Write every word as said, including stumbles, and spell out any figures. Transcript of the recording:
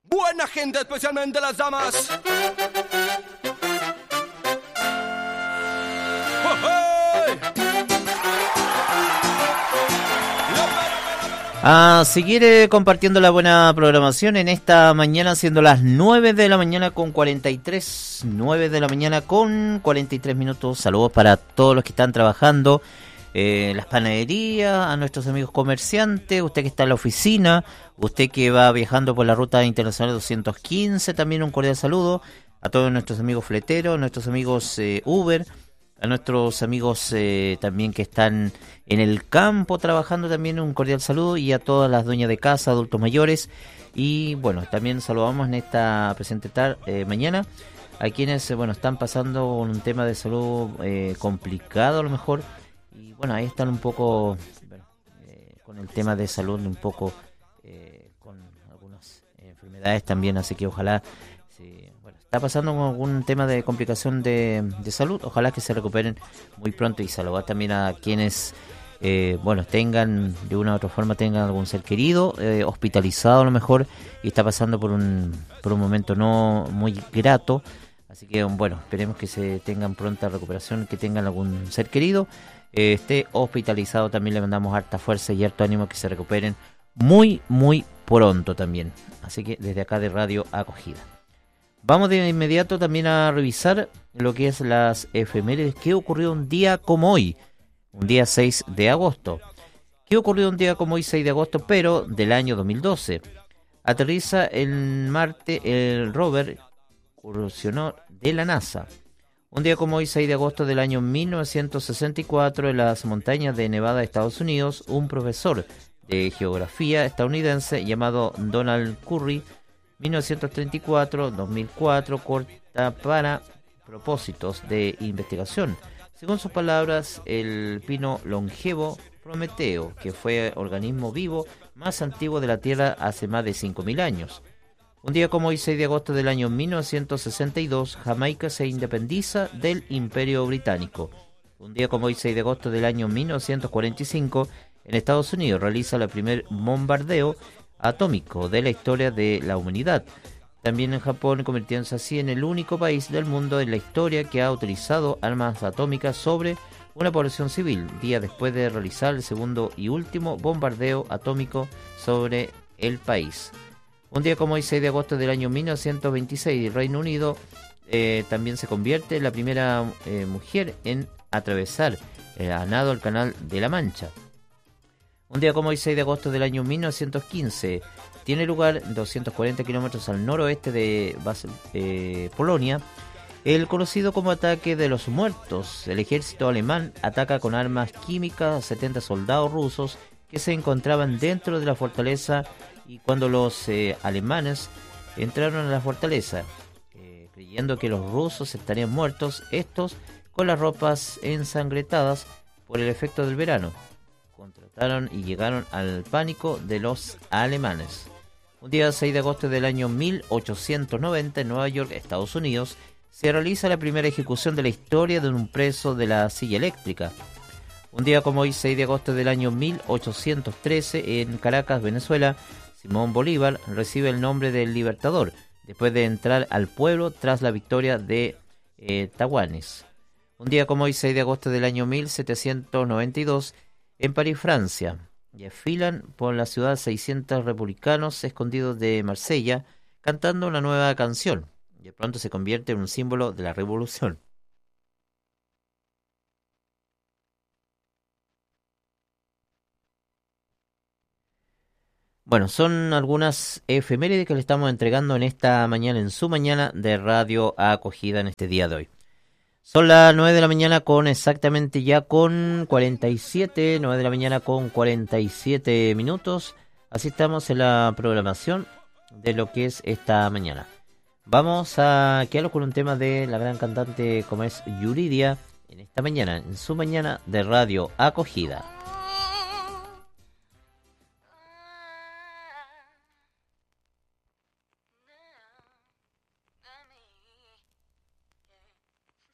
Buena gente, especialmente las damas. A seguir eh, compartiendo la buena programación en esta mañana, siendo las nueve de la mañana con cuarenta y tres, nueve de la mañana con cuarenta y tres minutos. Saludos para todos los que están trabajando en eh, las panaderías, a nuestros amigos comerciantes, usted que está en la oficina, usted que va viajando por la ruta internacional doscientos quince, también un cordial saludo a todos nuestros amigos fleteros, nuestros amigos eh, Uber, a nuestros amigos eh, también que están en el campo trabajando, también un cordial saludo, y a todas las dueñas de casa, adultos mayores, y bueno, también saludamos en esta presente tarde, eh, mañana, a quienes eh, bueno están pasando un tema de salud eh, complicado a lo mejor, y bueno, ahí están un poco bueno, eh, con el tema de salud, un poco eh, con algunas enfermedades también, así que ojalá sí, bueno, está pasando con algún tema de complicación de, de salud, ojalá que se recuperen muy pronto, y saludar también a quienes eh, bueno tengan de una u otra forma tengan algún ser querido eh, hospitalizado a lo mejor y está pasando por un por un momento no muy grato, así que bueno, esperemos que se tengan pronta recuperación, que tengan algún ser querido eh, esté hospitalizado, también le mandamos harta fuerza y harto ánimo, que se recuperen muy muy pronto también, así que desde acá de Radio Acogida. Vamos de inmediato también a revisar lo que es las efemérides. ¿Qué ocurrió un día como hoy? Un día seis de agosto. ¿Qué ocurrió un día como hoy, seis de agosto, pero del año dos mil doce? Aterriza en Marte el rover Curiosity de la NASA. Un día como hoy, seis de agosto del año mil novecientos sesenta y cuatro, en las montañas de Nevada, Estados Unidos, un profesor de geografía estadounidense llamado Donald Curry, mil novecientos treinta y cuatro a dos mil cuatro, corta para propósitos de investigación. Según sus palabras, el pino longevo Prometeo, que fue organismo vivo más antiguo de la Tierra hace más de cinco mil años. Un día como hoy, seis de agosto del año mil novecientos sesenta y dos, Jamaica se independiza del Imperio Británico. Un día como hoy, seis de agosto del año mil novecientos cuarenta y cinco, en Estados Unidos realiza el primer bombardeo atómico de la historia de la humanidad. También en Japón, convirtiéndose así en el único país del mundo en la historia que ha utilizado armas atómicas sobre una población civil, día después de realizar el segundo y último bombardeo atómico sobre el país. Un día como hoy, seis de agosto del año mil novecientos veintiséis, el Reino Unido eh, también se convierte en la primera eh, mujer en atravesar el a nado el Canal de la Mancha. Un día como hoy, seis de agosto del año mil novecientos quince, tiene lugar doscientos cuarenta kilómetros al noroeste de Basel, eh, Polonia, el conocido como Ataque de los Muertos. El ejército alemán ataca con armas químicas a setenta soldados rusos que se encontraban dentro de la fortaleza, y cuando los eh, alemanes entraron a la fortaleza, eh, creyendo que los rusos estarían muertos, estos, con las ropas ensangrentadas por el efecto del verano, contrataron y llegaron al pánico de los alemanes. Un día seis de agosto del año mil ochocientos noventa, en Nueva York, Estados Unidos, se realiza la primera ejecución de la historia de un preso de la silla eléctrica. Un día como hoy, seis de agosto del año mil ochocientos trece, en Caracas, Venezuela, Simón Bolívar recibe el nombre de Libertador, después de entrar al pueblo tras la victoria de eh, Tahuanes. Un día como hoy, seis de agosto del año mil setecientos noventa y dos, en París, Francia, desfilan por la ciudad seiscientos republicanos escondidos de Marsella, cantando una nueva canción. De pronto se convierte en un símbolo de la revolución. Bueno, son algunas efemérides que le estamos entregando en esta mañana, en su mañana de Radio Acogida en este día de hoy. Son las nueve de la mañana con exactamente ya con cuarenta y siete, nueve de la mañana con cuarenta y siete minutos. Así estamos en la programación de lo que es esta mañana. Vamos a quedarnos con un tema de la gran cantante como es Yuridia en esta mañana, en su mañana de Radio Acogida.